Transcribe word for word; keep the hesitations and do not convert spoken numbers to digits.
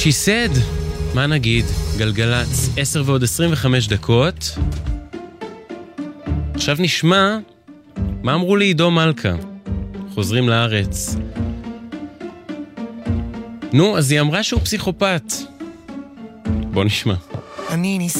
She said, מה נגיד? גלגלץ, עשר ועוד עשרים וחמש דקות. עכשיו נשמע, מה אמרו לי עידו מלכה? חוזרים לארץ. נו, אז היא אמרה שהוא פסיכופת. בוא נשמע. אני ניס